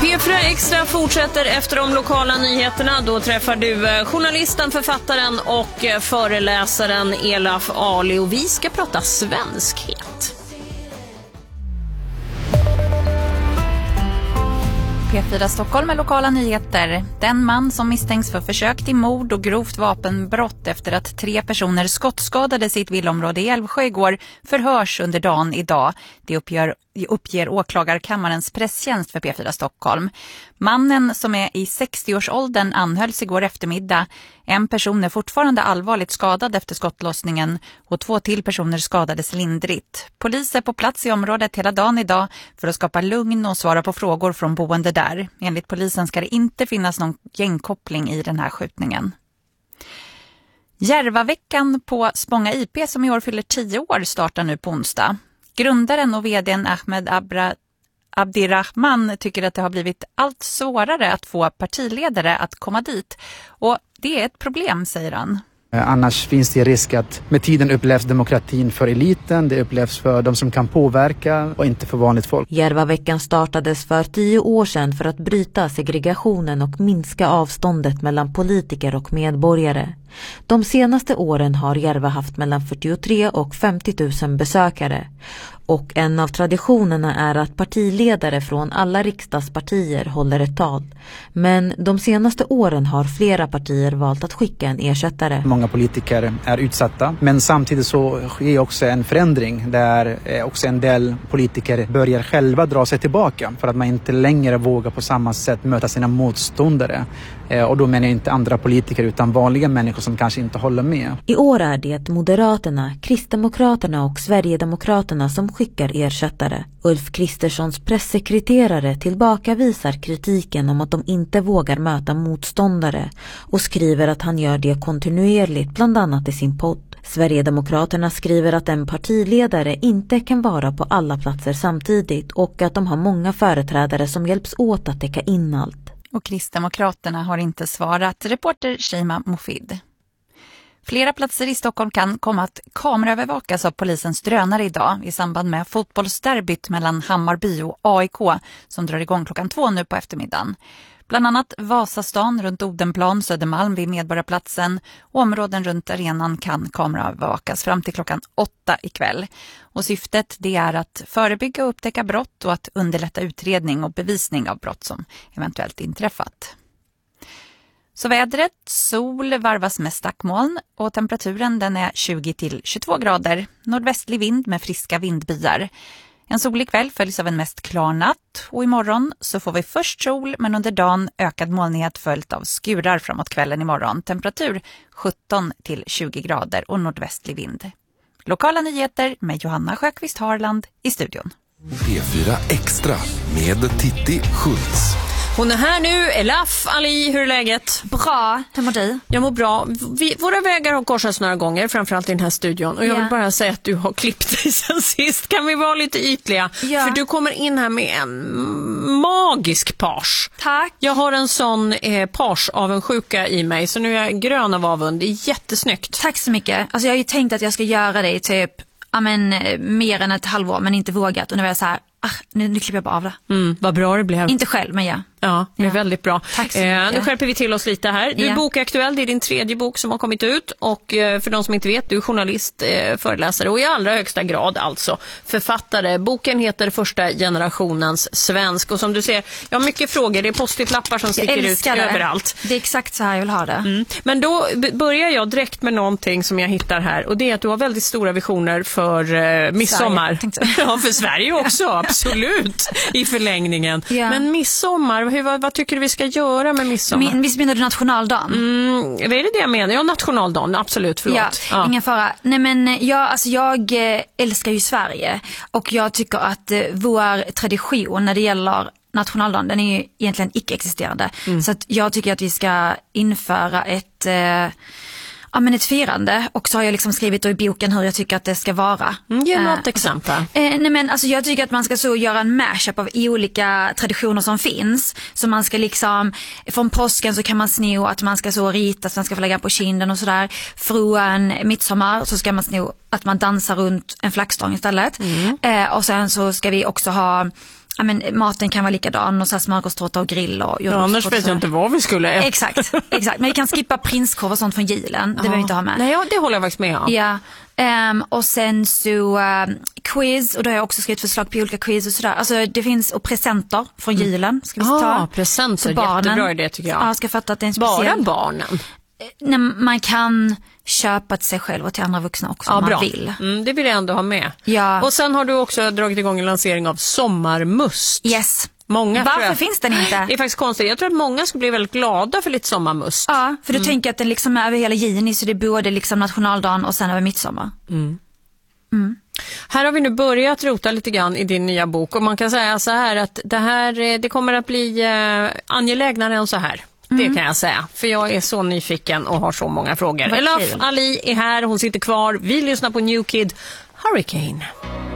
P4 Extra fortsätter efter de lokala nyheterna. Då träffar du journalisten, författaren och föreläsaren Elaf Ali. Och vi ska prata svenskhet. P4 Stockholm med lokala nyheter. Den man som misstänks för försök till mord och grovt vapenbrott efter att 3 personer skottskadades i ett villaområde i Älvsjö igår förhörs under dagen idag. Det uppger åklagarkammarens presstjänst för P4 Stockholm. Mannen som är i 60-årsåldern anhölls igår eftermiddag. En person är fortfarande allvarligt skadad efter skottlossningen och 2 till personer skadades lindrigt. Polis är på plats i området hela dagen idag för att skapa lugn och svara på frågor från boende där. Enligt polisen ska det inte finnas någon gängkoppling i den här skjutningen. Järvaveckan på Spånga IP som i år fyller 10 år startar nu på onsdag. Grundaren och vdn Ahmed Abdirahman tycker att det har blivit allt svårare att få partiledare att komma dit. Och det är ett problem, säger han. Annars finns det risk att med tiden upplevs demokratin för eliten, det upplevs för de som kan påverka och inte för vanligt folk. Järvaveckan startades för 10 år sedan för att bryta segregationen och minska avståndet mellan politiker och medborgare. De senaste åren har Järva haft mellan 43 och 50 000 besökare. Och en av traditionerna är att partiledare från alla riksdagspartier håller ett tal. Men de senaste åren har flera partier valt att skicka en ersättare. Många politiker är utsatta, men samtidigt så sker också en förändring där också en del politiker börjar själva dra sig tillbaka för att man inte längre vågar på samma sätt möta sina motståndare. Och då menar jag inte andra politiker utan vanliga människor som kanske inte håller med. I år är det Moderaterna, Kristdemokraterna och Sverigedemokraterna som skickar ersättare. Ulf Kristerssons pressekreterare tillbakavisar kritiken om att de inte vågar möta motståndare och skriver att han gör det kontinuerligt, bland annat i sin podd. Sverigedemokraterna skriver att en partiledare inte kan vara på alla platser samtidigt och att de har många företrädare som hjälps åt att täcka in allt. Och Kristdemokraterna har inte svarat. Reporter Sheima Mofid. Flera platser i Stockholm kan komma att kameraövervakas av polisens drönare idag i samband med fotbollsderbyt mellan Hammarby och AIK som drar igång 2:00 nu på eftermiddagen. Bland annat Vasastan runt Odenplan, Södermalm vid Medborgarplatsen och områden runt arenan kan kameraövervakas fram till 8:00 ikväll. Och syftet det är att förebygga och upptäcka brott och att underlätta utredning och bevisning av brott som eventuellt inträffat. Så vädret, sol varvas med stackmoln och temperaturen den är 20 till 22 grader. Nordvästlig vind med friska vindbyar. En solig kväll följs av en mest klar natt och imorgon så får vi först sol men under dagen ökad molnighet följt av skurar framåt kvällen imorgon. Temperatur 17 till 20 grader och nordvästlig vind. Lokala nyheter med Johanna Sjöqvist Harland i studion. P4 Extra med Titti Schultz. Hon är här nu, Elaf Ali, hur är läget? Bra, hur mår du? Jag mår bra. Våra vägar har korsats några gånger, framförallt i den här studion. Och jag vill bara säga att du har klippt dig sen sist. Kan vi vara lite ytliga? Ja. För du kommer in här med en magisk page. Tack. Jag har en sån page av en sjuka i mig, så nu är jag grön av avund. Det är jättesnyggt. Tack så mycket. Alltså jag har ju tänkt att jag ska göra det i typ mer än ett halvår, men inte vågat. Och nu var jag så här, nu klipper jag bara av det. Vad bra det blev. Inte själv, men ja. Ja, det är väldigt bra. Tack så mycket. Nu skärper vi till oss lite här. Du är bokaktuell, det är din 3:e bok som har kommit ut. Och för de som inte vet, du är journalist, föreläsare och i allra högsta grad alltså författare. Boken heter Första generationens svensk. Och som du ser, jag har mycket frågor. Det är post-it-lappar som sticker ut överallt. Det är exakt så här jag vill ha det. Men då börjar jag direkt med någonting som jag hittar här. Och det är att du har väldigt stora visioner för midsommar. Ja, för Sverige också, absolut. I förlängningen. Ja. Men midsommar, vad tycker du vi ska göra med midsommar? Visst menar du nationaldagen? Är det jag menar? Ja, nationaldagen, absolut, förlåt. Ja, ingen fara. Nej, men jag älskar ju Sverige och jag tycker att vår tradition när det gäller nationaldagen, den är ju egentligen icke-existerande. Så att jag tycker att vi ska införa ett firande, och så har jag liksom skrivit i boken hur jag tycker att det ska vara. Ge något exempel. Nej, men alltså jag tycker att man ska så göra en mashup av olika traditioner som finns. Så man ska liksom, från påsken så kan man sno att man ska så rita, så man ska få lägga på kinden och sådär. Från midsommar så ska man sno att man dansar runt en flaggstång istället. Och sen så ska vi också ha ja, men maten kan vara likadan och så här smörgåstårta och grill och annars vet jag inte vad vi skulle äta. Exakt. Men vi kan skippa prinskorv och sånt från julen. Det behöver vi inte ha med. Nej, det håller jag faktiskt med om. Ja. Och sen så quiz, och då har jag också skrivit förslag på olika quiz och sådär. Alltså det finns, och presenter från julen ska vi ta. Presenter, jättebra idé tycker jag. Ja, ska fatta att det är en speciell. Bara barnen? När man kan köpa till sig själv och till andra vuxna också om man vill. Det vill jag ändå ha med. Ja. Och sen har du också dragit igång en lansering av sommarmust. Yes. Varför finns den inte? Det är faktiskt konstigt. Jag tror att många skulle bli väldigt glada för lite sommarmust. Ja, för du tänker att den liksom är över hela juni, så det är både liksom nationaldagen och sen över midsommar. Här har vi nu börjat rota lite grann i din nya bok, och man kan säga så här att det kommer att bli angelägnare än så här. Det kan jag säga, för jag är så nyfiken och har så många frågor. Elif Ali är här, hon sitter kvar. Vi lyssnar på New Kid, Hurricane.